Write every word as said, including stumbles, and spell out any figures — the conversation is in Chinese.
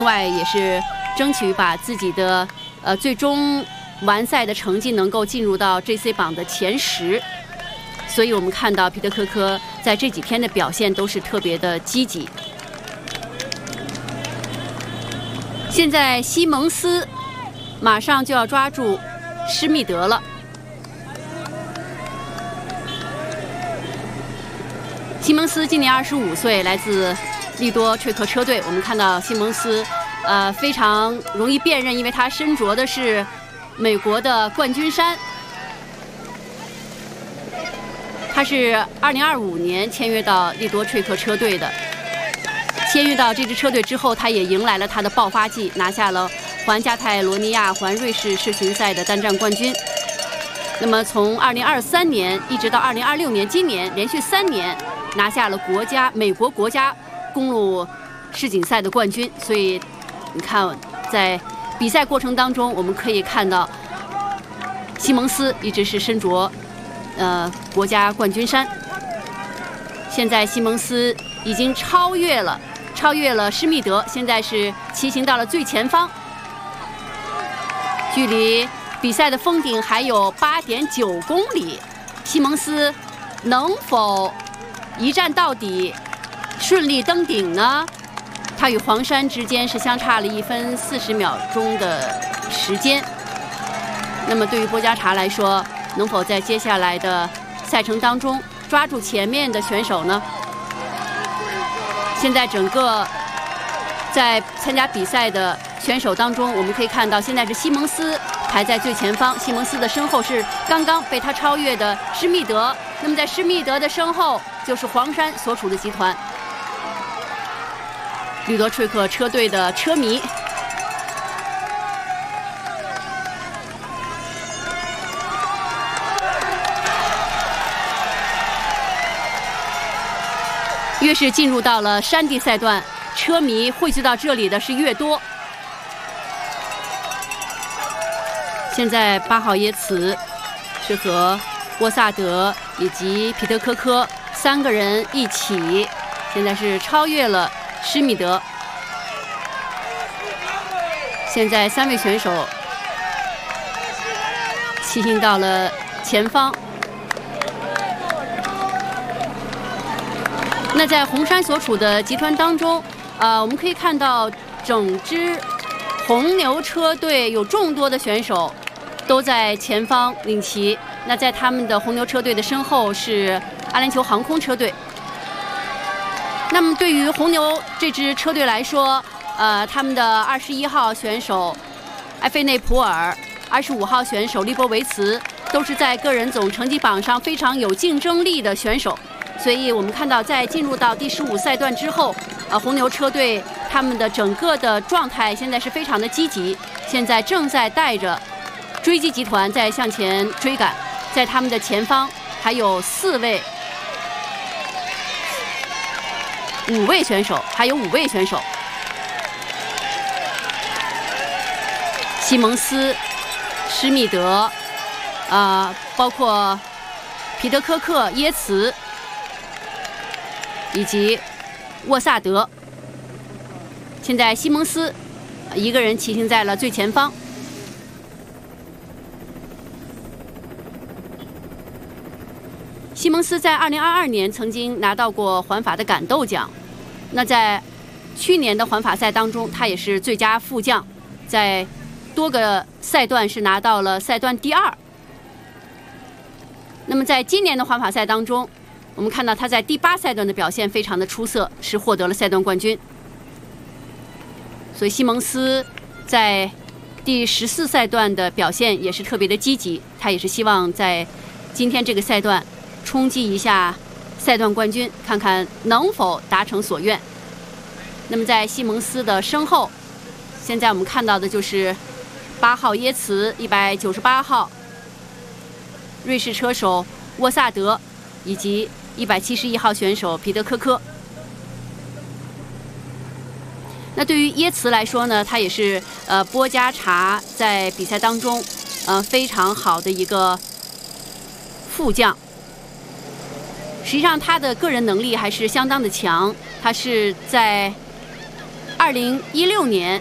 另外也是争取把自己的呃最终完赛的成绩能够进入到 J C 榜的前十。所以我们看到皮特科科在这几天的表现都是特别的积极。现在西蒙斯马上就要抓住施密德了。西蒙斯今年二十五岁，来自利多吹克车队。我们看到西蒙斯，呃，非常容易辨认，因为他身着的是美国的冠军衫。他是二零二五年签约到利多吹克车队的。签约到这支车队之后，他也迎来了他的爆发季，拿下了环加泰罗尼亚、环瑞士世巡赛的单站冠军。那么从二零二三年一直到二零二六年，今年连续三年拿下了国家美国国家公路世锦赛的冠军。所以你看，在比赛过程当中，我们可以看到西蒙斯一直是身着呃国家冠军衫。现在西蒙斯已经超越了超越了施密德，现在是骑行到了最前方，距离比赛的封顶还有八点九公里。西蒙斯能否一站到底，顺利登顶呢？他与黄山之间是相差了一分四十秒钟的时间。那么对于波加查来说，能否在接下来的赛程当中抓住前面的选手呢？现在整个在参加比赛的选手当中，我们可以看到现在是西蒙斯排在最前方，西蒙斯的身后是刚刚被他超越的施密德。那么在施密德的身后就是黄山所处的集团，利多吹克车队的车迷。越是进入到了山地赛段，车迷汇聚到这里的是越多。现在八号耶茨是和沃萨德以及皮特科科三个人一起，现在是超越了施密德。现在三位选手骑行到了前方。那在红山所处的集团当中，呃，我们可以看到整支红牛车队有众多的选手都在前方领骑。那在他们的红牛车队的身后是阿联酋航空车队。那么对于红牛这支车队来说，呃，他们的二十一号选手埃菲内普尔、二十五号选手利波维茨都是在个人总成绩榜上非常有竞争力的选手。所以我们看到，在进入到第十五赛段之后，呃，红牛车队他们的整个的状态现在是非常的积极，现在正在带着追击集团在向前追赶，在他们的前方还有四位、五位选手，还有五位选手。西蒙斯、施密德，啊、呃，包括皮特科克、耶茨。以及沃萨德。现在西蒙斯一个人骑行在了最前方。西蒙斯在二零二二年曾经拿到过环法的感斗奖，那在去年的环法赛当中，他也是最佳副将，在多个赛段是拿到了赛段第二。那么在今年的环法赛当中，我们看到他在第八赛段的表现非常的出色，是获得了赛段冠军。所以西蒙斯在第十四赛段的表现也是特别的积极，他也是希望在今天这个赛段冲击一下赛段冠军，看看能否达成所愿。那么在西蒙斯的身后，现在我们看到的就是八号耶茨、一百九十八号瑞士车手沃萨德以及一百七十一号选手皮特科科。那对于耶茨来说呢，他也是呃波加查在比赛当中呃非常好的一个副将。实际上他的个人能力还是相当的强，他是在二零一六年